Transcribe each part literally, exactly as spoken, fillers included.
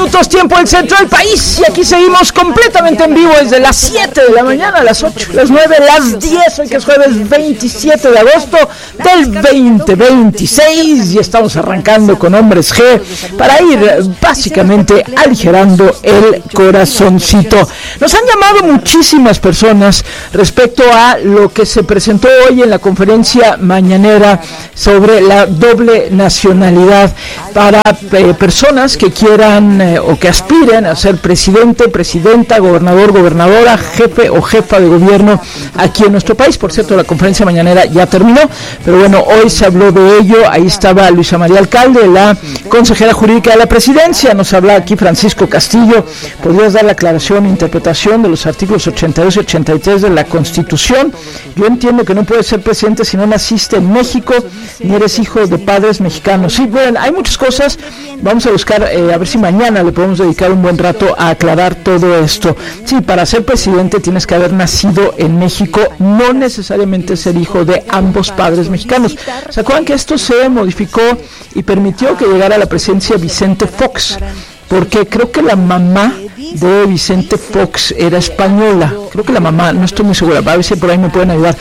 minutos, tiempo del centro del país. Y aquí seguimos completamente en vivo desde las siete de la mañana, las ocho, las nueve, las diez. Hoy que es jueves veintisiete de agosto del veinte veintiséis. Y estamos arrancando con Hombres G para ir básicamente aligerando el corazoncito. Nos han llamado muchísimas personas respecto a lo que se presentó hoy en la conferencia mañanera sobre la doble nacionalidad para eh, personas que quieran eh, o que aspiren a ser presidente, presidenta, gobernador, gobernadora, jefe o jefa de gobierno aquí en nuestro país. Por cierto, la conferencia mañanera ya terminó, pero bueno, hoy se habló de ello. Ahí estaba Luisa María Alcalde, la consejera jurídica de la presidencia. Nos habla aquí Francisco Castillo. ¿Podrías dar la aclaración e interpretación de los artículos ochenta y dos y ochenta y tres de la Constitución? Yo entiendo que no puedes ser presidente si no naciste en México ni eres hijo de padres mexicanos. Sí, bueno, hay muchas cosas. Vamos a buscar, eh, a ver si mañana le podemos dedicar un buen rato a aclarar todo esto. Sí, para ser presidente tienes que haber nacido en México, no necesariamente ser hijo de ambos padres mexicanos. ¿Se acuerdan que esto se modificó y permitió que llegara a la presidencia Vicente Fox? Porque creo que la mamá de Vicente Fox era española, creo que la mamá, no estoy muy segura, a ver si por ahí me pueden ayudar,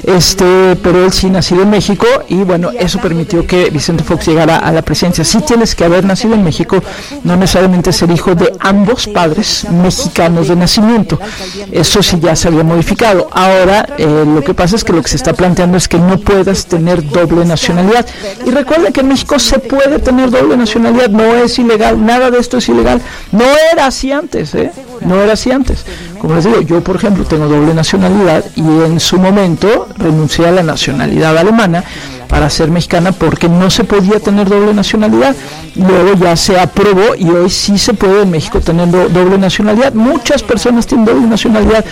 este, pero él sí nacido en México y bueno, eso permitió que Vicente Fox llegara a la presidencia. Sí tienes que haber nacido en México, no necesariamente ser hijo de ambos padres mexicanos de nacimiento, eso sí ya se había modificado. Ahora eh, lo que pasa es que lo que se está planteando es que no puedas tener doble nacionalidad, y recuerda que en México se puede tener doble nacionalidad, no es ilegal, nada de esto es ilegal, no era así antes, ¿eh? No era así antes. Como les digo, yo por ejemplo tengo doble nacionalidad y en su momento renuncié a la nacionalidad alemana para ser mexicana porque no se podía tener doble nacionalidad. Luego ya se aprobó y hoy sí se puede en México tener do, doble nacionalidad. Muchas personas tienen doble nacionalidad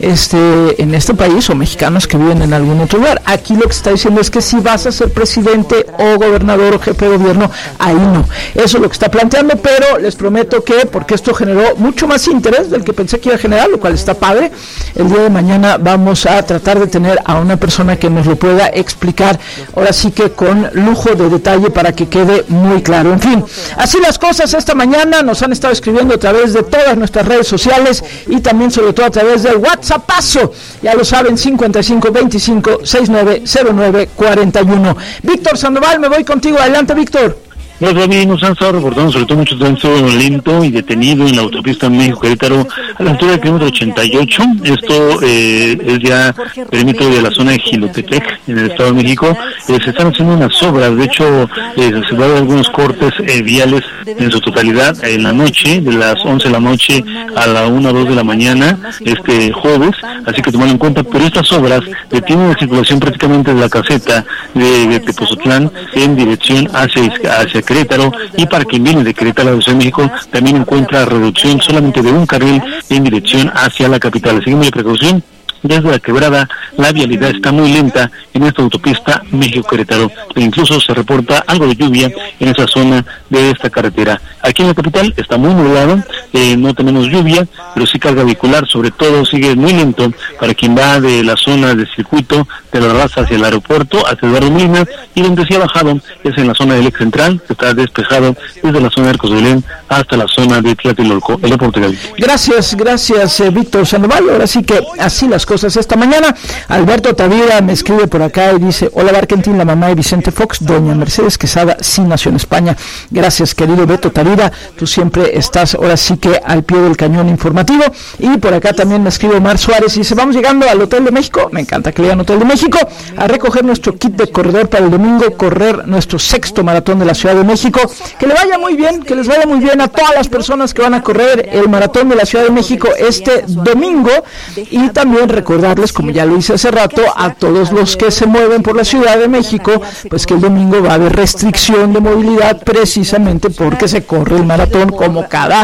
este, en este país, o mexicanos que viven en algún otro lugar. Aquí lo que se está diciendo es que si vas a ser presidente o gobernador o jefe de gobierno, ahí no. Eso es lo que está planteando, pero les prometo que, porque esto generó mucho más interés del que pensé que iba a generar, lo cual está padre, el día de mañana vamos a tratar de tener a una persona que nos lo pueda explicar, ahora sí que con lujo de detalle, para que quede muy claro. En fin, así las cosas esta mañana. Nos han estado escribiendo a través de todas nuestras redes sociales y también sobre todo a través del WhatsAppazo, ya lo saben, cincuenta y cinco veinticinco sesenta y nueve cero nueve cuarenta y uno. Víctor Sandoval, me voy contigo, adelante Víctor. Bueno, David, nos han estado reportando sobre todo mucho tránsito lento y detenido en la autopista México-Querétaro a la altura del kilómetro ochenta y ocho. Esto eh, es ya perímetro de la zona de Jilotepec, en el Estado de México. Eh, se están haciendo unas obras, de hecho, eh, se van a dar algunos cortes eh, viales en su totalidad en la noche, de las once de la noche a la una o dos de la mañana, este jueves, así que tomarlo en cuenta. Pero estas obras detienen la circulación prácticamente de la caseta de, de Tepozotlán en dirección hacia, hacia Querétaro, y para quien viene de Querétaro a la Ciudad de México también encuentra reducción solamente de un carril en dirección hacia la capital. Seguimos de precaución. Desde la Quebrada, la vialidad está muy lenta en esta autopista México-Querétaro, e incluso se reporta algo de lluvia en esa zona de esta carretera. Aquí en la capital está muy nublado, eh, no tenemos lluvia, pero sí carga vehicular, sobre todo sigue muy lento para quien va de la zona del circuito de la Raza hacia el aeropuerto, hacia Eduardo Molina, y donde sí ha bajado es en la zona del eje central, que está despejado desde la zona de Arcos de Belén hasta la zona de Tlatelolco. El reporte, Gaby. Gracias, gracias eh, Víctor Sandoval. Ahora sí que así las cosas esta mañana. Alberto Tavira me escribe por acá y dice: hola Barkentin, la mamá de Vicente Fox, doña Mercedes Quesada, sí nació en España. Gracias, querido Beto Tavira, tú siempre estás ahora sí que al pie del cañón informativo. Y por acá también me escribe Omar Suárez y dice: vamos llegando al Hotel de México, me encanta que le digan Hotel de México, a recoger nuestro kit de corredor para el domingo, correr nuestro sexto maratón de la Ciudad de México. Que le vaya muy bien, que les vaya muy bien a todas las personas que van a correr el maratón de la Ciudad de México este domingo, y también recordarles, como ya lo hice hace rato, a todos los que se mueven por la Ciudad de México, pues que el domingo va a haber restricción de movilidad precisamente porque se corre el maratón como cada año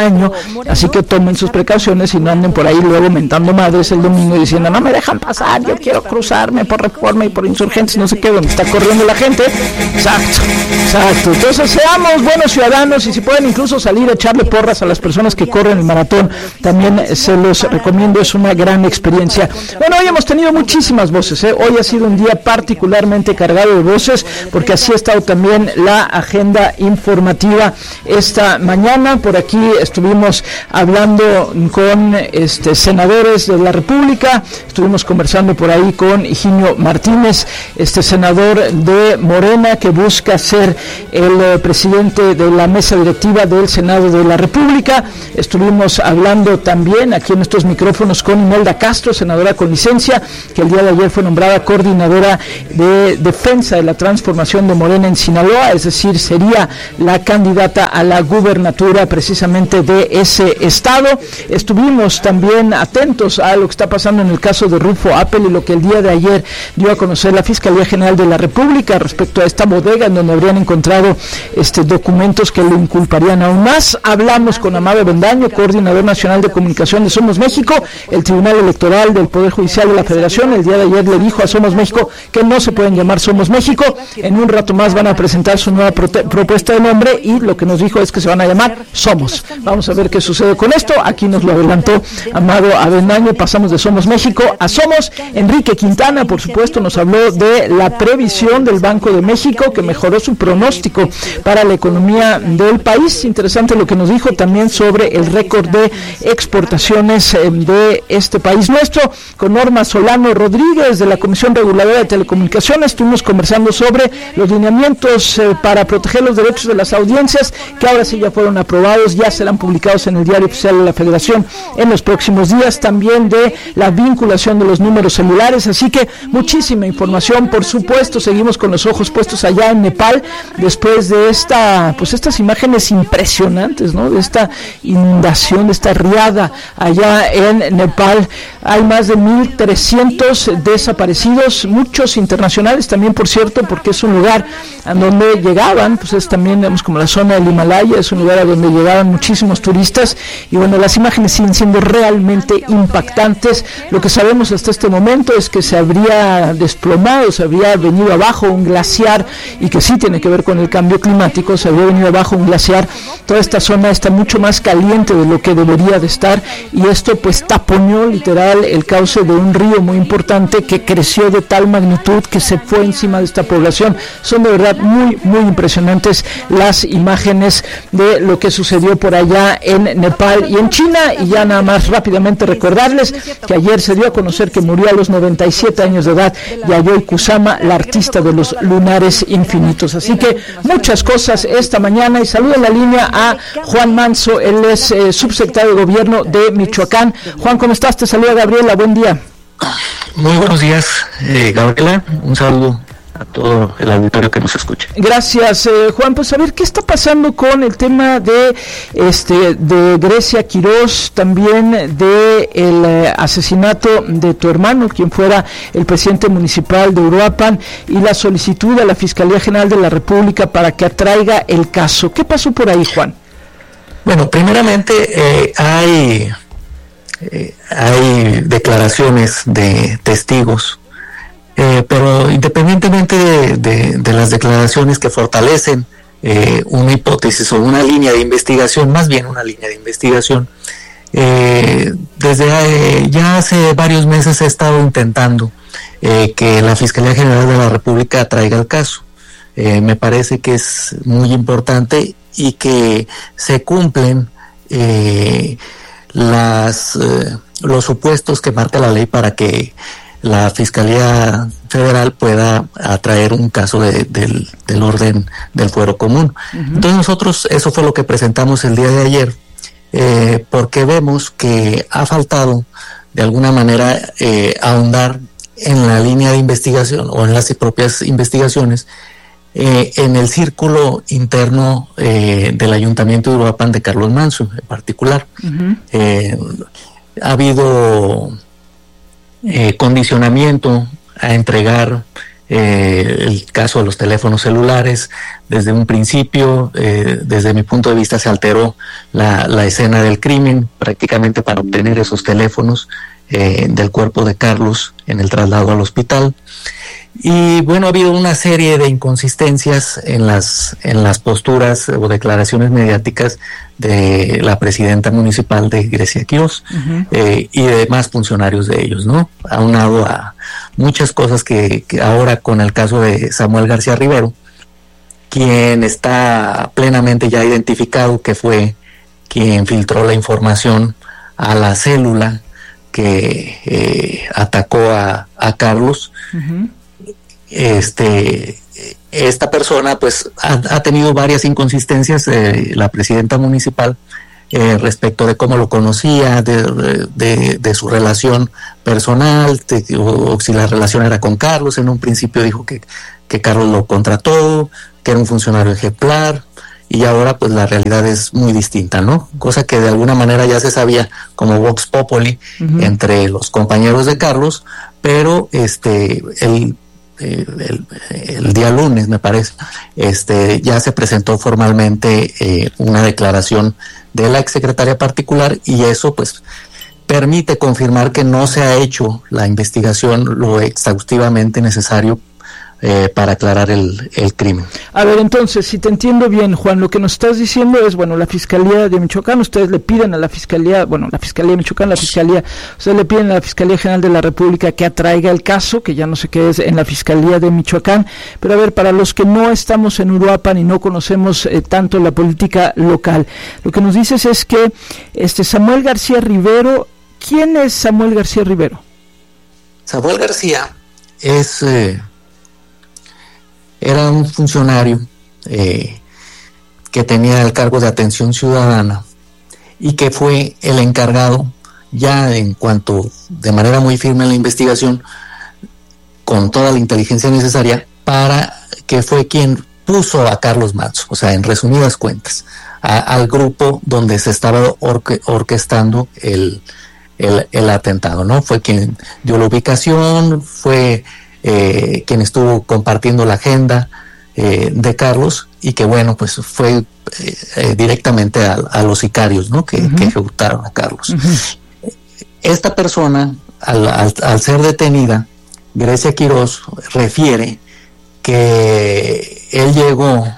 así que tomen sus precauciones y no anden por ahí luego mentando madres el domingo diciendo no me dejan pasar, yo quiero cruzarme por Reforma y por Insurgentes, no sé qué, donde está corriendo la gente. Exacto, exacto. Entonces seamos buenos ciudadanos y si pueden incluso salir a echarle porras a las personas que corren el maratón, también se los recomiendo, es una gran experiencia. Bueno, hoy hemos tenido muchísimas voces, ¿eh? Hoy ha sido un día particularmente cargado de voces porque así ha estado también la agenda informativa esta mañana. Por aquí estuvimos hablando con este senadores de la República, estuvimos conversando por ahí con Higinio Martínez, este senador de Morena que busca ser el eh, presidente de la mesa directiva del Senado de la República. Estuvimos hablando también aquí en estos micrófonos con Imelda Castro, senadora con licencia, que el día de ayer fue nombrada coordinadora de defensa de la transformación de Morena en Sinaloa, es decir, sería la candidata a la gubernatura precisamente de ese estado. Estuvimos también atentos a lo que está pasando en el caso de Rufo Appel y lo que el día de ayer dio a conocer la Fiscalía General de la República respecto a esta bodega en donde habrían encontrado este documentos que lo inculparían aún más. Hablamos con Amado Bendaño, coordinador nacional de comunicación de Somos México. El Tribunal Electoral del Poder Judicial de la Federación el día de ayer le dijo a Somos México que no se pueden llamar Somos México. En un rato más van a presentar su nueva prote- propuesta de nombre y lo que nos dijo es que se van a llamar Somos. Vamos a ver qué sucede con esto. Aquí nos lo adelantó Amado Avendaño. Pasamos de Somos México a Somos. Enrique Quintana, por supuesto, nos habló de la previsión del Banco de México que mejoró su pronóstico para la economía del país. Interesante lo que nos dijo también sobre el récord de exportaciones eh, de este país nuestro. Con Norma Solano Rodríguez de la Comisión Reguladora de Telecomunicaciones estuvimos conversando sobre los lineamientos eh, para proteger los derechos de las audiencias, que ahora sí ya fueron aprobados, ya serán publicados en el Diario Oficial de la Federación en los próximos días, también de la vinculación de los números celulares, así que muchísima información. Por supuesto, seguimos con los ojos puestos allá en Nepal, después de esta, pues estas imágenes impresionantes, ¿no? De esta inundación, de esta riada allá en Nepal. Hay más de mil trescientos desaparecidos, muchos internacionales también, por cierto, porque es un lugar a donde llegaban, pues es también, digamos, como la zona del Himalaya, es un lugar a donde llegaban muchísimos turistas, y bueno, las imágenes siguen siendo realmente impactantes. Lo que sabemos hasta este momento es que se habría desplomado, se habría venido abajo un glaciar, y que sí tiene que ver con el cambio climático, se habría venido abajo un glaciar. Toda esta zona está mucho más caliente de lo que debería de estar, y esto pues taponó literal el cauce de un río muy importante que creció de tal magnitud que se fue encima de esta población. Son de verdad muy, muy impresionantes las imágenes de lo que sucedió por allá en Nepal y en China. Y ya nada más rápidamente recordarles que ayer se dio a conocer que murió a los noventa y siete años de edad Yayoi Kusama, la artista de los lunares infinitos. Así que muchas cosas esta mañana, y saludo en la línea a Juan Manso, él es eh, subsecretario de Gobierno de Michoacán. Juan, ¿cómo estás? Te saluda Gabriela, buen día. Muy buenos días, eh, Gabriela, un saludo a todo el auditorio que nos escucha. Gracias, eh, Juan. Pues a ver, ¿qué está pasando con el tema de este de Grecia Quirós, también de el eh, asesinato de tu hermano, quien fuera el presidente municipal de Uruapan, y la solicitud a la Fiscalía General de la República para que atraiga el caso? ¿Qué pasó por ahí, Juan? Bueno, primeramente eh, hay eh, hay declaraciones de testigos. Eh, pero independientemente de, de, de las declaraciones que fortalecen eh, una hipótesis o una línea de investigación, más bien una línea de investigación, eh, desde eh, ya hace varios meses he estado intentando eh, que la Fiscalía General de la República traiga el caso. Eh, me parece que es muy importante y que se cumplen eh, las eh, los supuessts que marca la ley para que la Fiscalía Federal pueda atraer un caso de, del, del orden del fuero común. Uh-huh. Entonces nosotros, eso fue lo que presentamos el día de ayer, eh, porque vemos que ha faltado de alguna manera eh, ahondar en la línea de investigación o en las propias investigaciones eh, en el círculo interno eh, del Ayuntamiento de Uruapan de Carlos Manso en particular. Uh-huh. Eh, ha habido Eh, condicionamiento a entregar eh, el caso de los teléfonos celulares. Desde un principio, eh, desde mi punto de vista, se alteró la, la escena del crimen prácticamente para obtener esos teléfonos eh, del cuerpo de Carlos en el traslado al hospital. Y bueno, ha habido una serie de inconsistencias en las en las posturas o declaraciones mediáticas de la presidenta municipal de Grecia Quirós, uh-huh. eh, y de demás funcionarios de ellos, ¿no? Aunado a muchas cosas que, que ahora con el caso de Samuel García Rivero, quien está plenamente ya identificado que fue quien filtró la información a la célula que eh, atacó a, a Carlos. Uh-huh. Este, esta persona pues ha, ha tenido varias inconsistencias, eh, la presidenta municipal, eh, respecto de cómo lo conocía, de, de, de su relación personal, de, o, o si la relación era con Carlos. En un principio dijo que, que Carlos lo contrató, que era un funcionario ejemplar, y ahora pues la realidad es muy distinta, ¿no? Cosa que de alguna manera ya se sabía como Vox Populi, uh-huh. entre los compañeros de Carlos, pero este el Eh, el, el día lunes, me parece, este ya se presentó formalmente eh, una declaración de la exsecretaria particular, y eso pues permite confirmar que no se ha hecho la investigación lo exhaustivamente necesario eh, para aclarar el, el crimen. A ver, entonces, si te entiendo bien, Juan, lo que nos estás diciendo es, bueno, la Fiscalía de Michoacán, ustedes le piden a la Fiscalía, bueno, la Fiscalía de Michoacán, la Fiscalía, ustedes le piden a la Fiscalía General de la República que atraiga el caso, que ya no se quede en la Fiscalía de Michoacán. Pero a ver, para los que no estamos en Uruapan y no conocemos eh, tanto la política local, lo que nos dices es que este Samuel García Rivero, ¿quién es Samuel García Rivero? Samuel García es... Eh, era un funcionario eh, que tenía el cargo de atención ciudadana y que fue el encargado, ya en cuanto de manera muy firme en la investigación, con toda la inteligencia necesaria, para que fue quien puso a Carlos Manso, o sea, en resumidas cuentas, a, al grupo donde se estaba orque, orquestando el, el, el atentado, ¿no? Fue quien dio la ubicación, fue... Eh, quien estuvo compartiendo la agenda eh, de Carlos, y que bueno, pues fue eh, eh, directamente a, a los sicarios, ¿no? que, uh-huh. que ejecutaron a Carlos. Uh-huh. Esta persona, al, al, al ser detenida, Grecia Quirós refiere que él llegó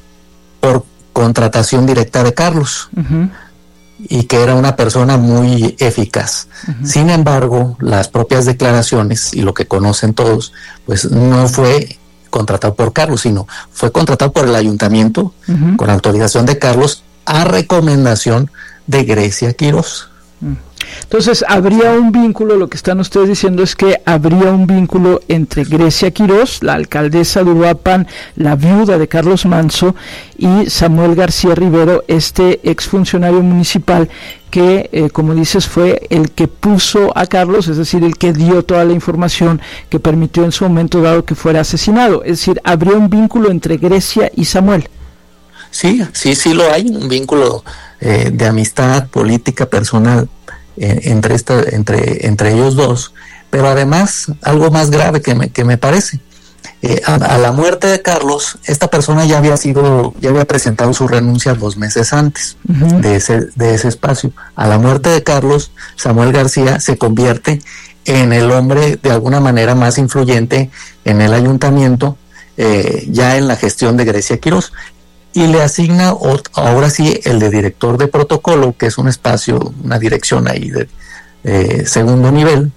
por contratación directa de Carlos, uh-huh. y que era una persona muy eficaz. Uh-huh. Sin embargo, las propias declaraciones y lo que conocen todos, pues no fue contratado por Carlos, sino fue contratado por el ayuntamiento, uh-huh. con autorización de Carlos, a recomendación de Grecia Quirós. Uh-huh. Entonces, habría un vínculo, lo que están ustedes diciendo es que habría un vínculo entre Grecia Quirós, la alcaldesa de Uruapan, la viuda de Carlos Manso, y Samuel García Rivero, este exfuncionario municipal que, eh, como dices, fue el que puso a Carlos, es decir, el que dio toda la información que permitió en su momento dado que fuera asesinado. Es decir, habría un vínculo entre Grecia y Samuel. Sí, sí, sí lo hay, un vínculo eh, de amistad política personal entre esta, entre entre ellos dos, pero además algo más grave que me que me parece, eh, a, a la muerte de Carlos, esta persona ya había sido ya había presentado su renuncia dos meses antes, uh-huh. de ese de ese espacio. A la muerte de Carlos, Samuel García se convierte en el hombre de alguna manera más influyente en el ayuntamiento, eh, ya en la gestión de Grecia Quirós, y le asigna ahora sí el de director de protocolo, que es un espacio, una dirección ahí de eh, segundo nivel,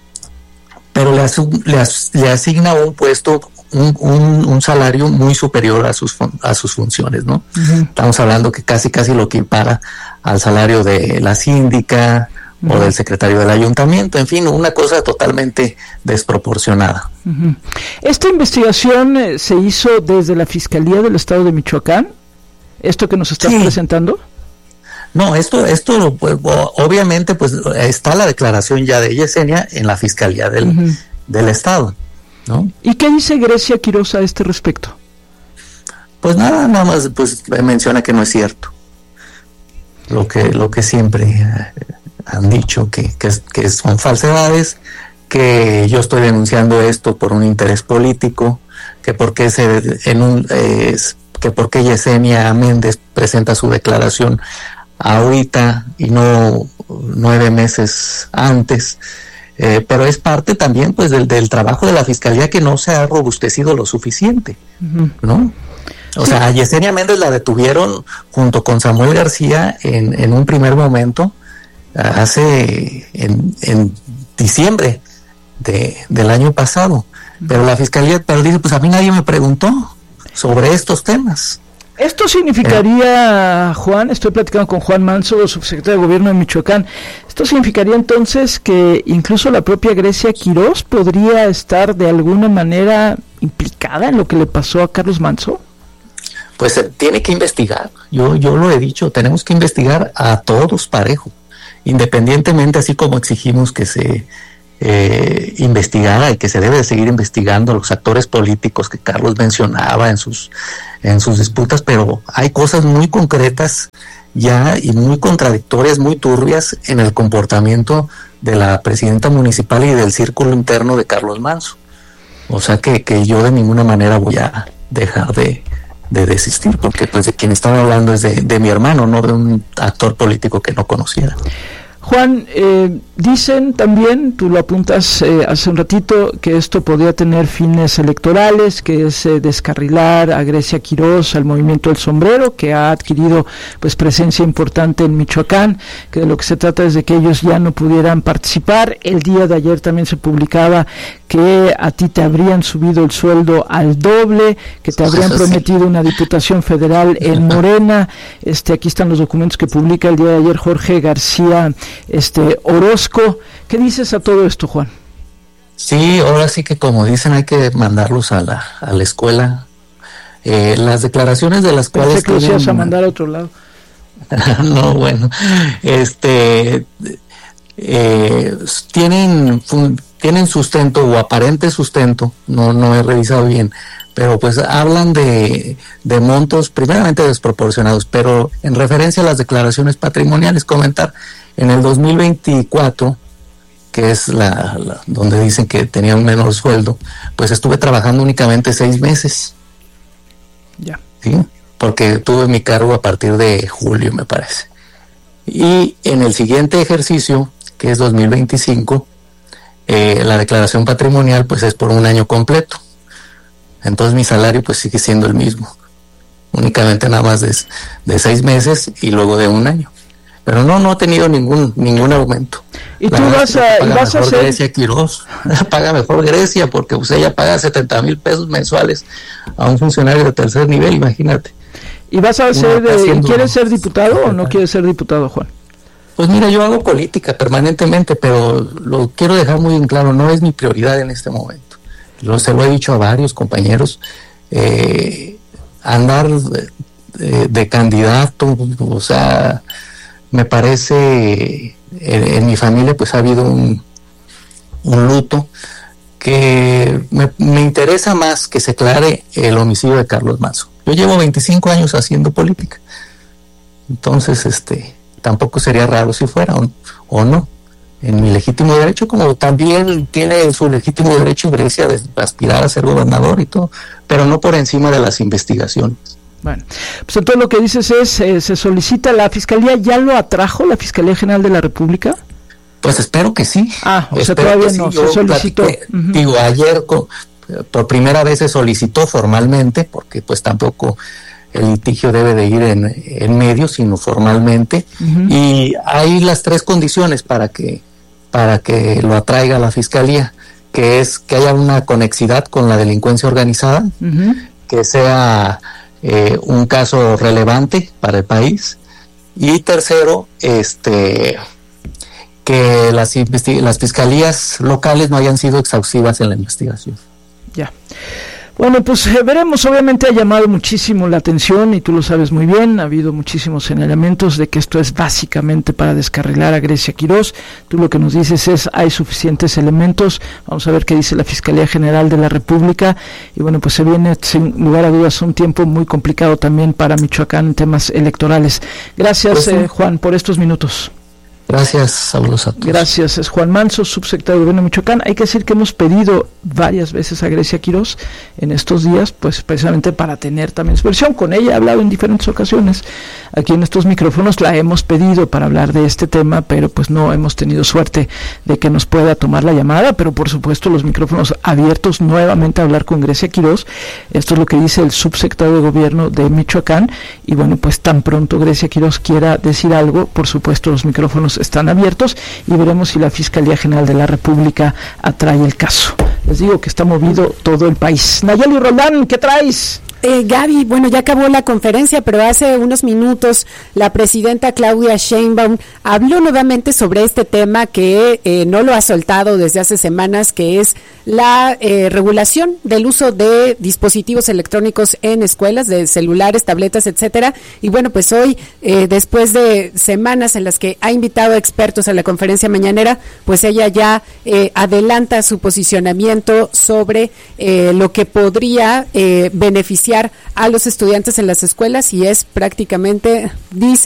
pero le, asu, le, as, le asigna un puesto, un, un, un salario muy superior a sus a sus funciones, ¿no? Uh-huh. Estamos hablando que casi casi lo equipara al salario de la síndica, uh-huh. o del secretario del ayuntamiento, en fin, una cosa totalmente desproporcionada. Uh-huh. ¿Esta investigación eh, se hizo desde la Fiscalía del Estado de Michoacán? ¿Esto que nos estás sí. presentando? No, esto, esto pues, obviamente pues está la declaración ya de Yesenia en la Fiscalía del, uh-huh. del Estado, ¿no? ¿Y qué dice Grecia Quirós a este respecto? Pues nada, nada más pues menciona que no es cierto. Lo que, lo que siempre han dicho, que, que, que son falsedades, que yo estoy denunciando esto por un interés político, que porque se en un eh, que porque Yesenia Méndez presenta su declaración ahorita y no nueve meses antes, eh, pero es parte también pues del, del trabajo de la Fiscalía, que no se ha robustecido lo suficiente, uh-huh. ¿no? O sea, a Yesenia Méndez la detuvieron junto con Samuel García en, en un primer momento, hace en, en diciembre de, del año pasado, pero la Fiscalía pero dice, pues a mí nadie me preguntó sobre estos temas. Esto significaría, Juan, estoy platicando con Juan Manso, subsecretario de Gobierno de Michoacán, esto significaría entonces que incluso la propia Grecia Quirós podría estar de alguna manera implicada en lo que le pasó a Carlos Manso. Pues se tiene que investigar, yo, yo lo he dicho, tenemos que investigar a todos parejo, independientemente, así como exigimos que se eh, investigara y que se debe de seguir investigando a los actores políticos que Carlos mencionaba en sus en sus disputas, pero hay cosas muy concretas ya y muy contradictorias, muy turbias en el comportamiento de la presidenta municipal y del círculo interno de Carlos Manso. O sea que, que yo de ninguna manera voy a dejar de, de desistir, porque pues de quien estaba hablando es de, de mi hermano, no de un actor político que no conociera. Juan, eh, dicen también, tú lo apuntas eh, hace un ratito, que esto podría tener fines electorales, que es eh, descarrilar a Grecia Quirós, al Movimiento del Sombrero, que ha adquirido pues presencia importante en Michoacán, que de lo que se trata es de que ellos ya no pudieran participar. El día de ayer también se publicaba que a ti te habrían subido el sueldo al doble, que te habrían prometido una diputación federal en Morena. Este, aquí están los documentos que publica el día de ayer Jorge García este Orozco. ¿Qué dices a todo esto, Juan? Sí, ahora sí que como dicen, hay que mandarlos a la a la escuela. Eh, las declaraciones de las Pensé cuales que los ibas a mandar a otro lado. No, bueno, este eh, tienen fun, tienen sustento o aparente sustento, no no he revisado bien, pero pues hablan de, de montos primeramente desproporcionados, pero en referencia a las declaraciones patrimoniales, comentar en el dos mil veinticuatro, que es la, la donde dicen que tenía un menor sueldo, pues estuve trabajando únicamente seis meses. Ya. ¿Sí? Porque tuve mi cargo a partir de julio, me parece. Y en el siguiente ejercicio, que es dos mil veinticinco, eh, la declaración patrimonial pues es por un año completo. Entonces mi salario pues sigue siendo el mismo, únicamente nada más de, de seis meses y luego de un año. Pero no, no he tenido ningún ningún aumento. Y tú vas a, y vas a hacer Grecia Quirós, paga mejor Grecia, porque pues ella paga setenta mil pesos mensuales a un funcionario de tercer nivel, imagínate. ¿Y vas a ser, de, quieres ser diputado o no quieres ser diputado, Juan? Pues mira, yo hago política permanentemente, pero lo quiero dejar muy en claro, no es mi prioridad en este momento. Lo, se lo he dicho a varios compañeros, eh, andar de, de, de candidato, o sea, me parece, en, en mi familia pues ha habido un, un luto que me, me interesa más que se aclare el homicidio de Carlos Manso. Yo llevo veinticinco años haciendo política, entonces este tampoco sería raro si fuera o, o no, en mi legítimo derecho, como también tiene su legítimo derecho Grecia de aspirar a ser gobernador y todo, pero no por encima de las investigaciones. Bueno, pues entonces lo que dices es, eh, se solicita, la Fiscalía ya lo atrajo, la Fiscalía General de la República. Pues espero que sí. Ah, o sea, todavía no, se solicitó. Platiqué, uh-huh. Digo, ayer con, por primera vez se solicitó formalmente, porque pues tampoco el litigio debe de ir en, en medio, sino formalmente, uh-huh. Y hay las tres condiciones para que para que lo atraiga la Fiscalía, que es que haya una conexidad con la delincuencia organizada, uh-huh. Que sea eh, un caso relevante para el país, y tercero, este que las, investi- las fiscalías locales no hayan sido exhaustivas en la investigación. Ya. Bueno, pues eh, veremos. Obviamente ha llamado muchísimo la atención, y tú lo sabes muy bien, ha habido muchísimos señalamientos de que esto es básicamente para descarrilar a Grecia Quirós. Tú lo que nos dices es, hay suficientes elementos. Vamos a ver qué dice la Fiscalía General de la República, y bueno, pues se viene sin lugar a dudas un tiempo muy complicado también para Michoacán en temas electorales. Gracias, pues sí. eh, Juan, por estos minutos. Gracias, saludos a todos. Gracias, es Juan Manso, subsecretario de Gobierno de Michoacán. Hay que decir que hemos pedido varias veces a Grecia Quirós en estos días, pues precisamente para tener también su versión. Con ella he hablado en diferentes ocasiones. Aquí en estos micrófonos la hemos pedido para hablar de este tema, pero pues no hemos tenido suerte de que nos pueda tomar la llamada, pero por supuesto los micrófonos abiertos nuevamente a hablar con Grecia Quirós. Esto es lo que dice el subsecretario de Gobierno de Michoacán, y bueno, pues tan pronto Grecia Quirós quiera decir algo, por supuesto los micrófonos están abiertos y veremos si la Fiscalía General de la República atrae el caso. Les digo que está movido todo el país. Nayeli Roldán, ¿qué traes? Eh, Gaby, bueno, ya acabó la conferencia, pero hace unos minutos la presidenta Claudia Sheinbaum habló nuevamente sobre este tema que eh, no lo ha soltado desde hace semanas, que es la eh, regulación del uso de dispositivos electrónicos en escuelas, de celulares, tabletas, etcétera. Y bueno, pues hoy, eh, después de semanas en las que ha invitado a expertos a la conferencia mañanera, pues ella ya eh, adelanta su posicionamiento sobre eh, lo que podría eh, beneficiar a los estudiantes en las escuelas, y es prácticamente, dice